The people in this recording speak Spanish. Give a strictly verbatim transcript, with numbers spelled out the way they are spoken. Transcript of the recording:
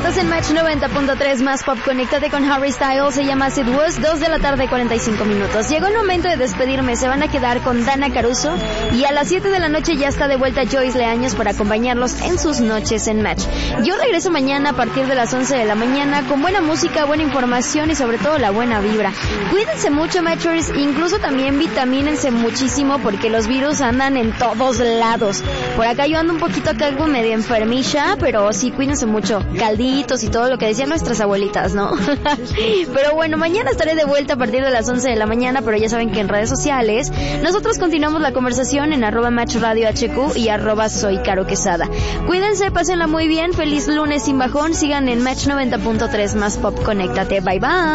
Estás en Match noventa punto tres más pop. Conéctate con Harry Styles. Se llama As It Was. Dos de la tarde, cuarenta y cinco minutos. Llegó el momento de despedirme. Se van a quedar con Dana Caruso. Y a las siete de la noche ya está de vuelta Joyce Leaños para acompañarlos en sus noches en Match. Yo regreso mañana a partir de las once de la mañana con buena música, buena información y sobre todo la buena vibra. Cuídense mucho, Matchers. Incluso también vitamínense muchísimo porque los virus andan en todos lados. Por acá yo ando un poquito acá algo medio enfermilla, pero sí, cuídense mucho. Calditos y todo lo que decían nuestras abuelitas, ¿no? Pero bueno, mañana estaré de vuelta a partir de las once de la mañana, pero ya saben que en redes sociales nosotros continuamos la conversación en arroba Match Radio H Q y arroba Soy Caro Quesada. Cuídense, pásenla muy bien, feliz lunes sin bajón, sigan en Match noventa punto tres más pop, conéctate, bye bye.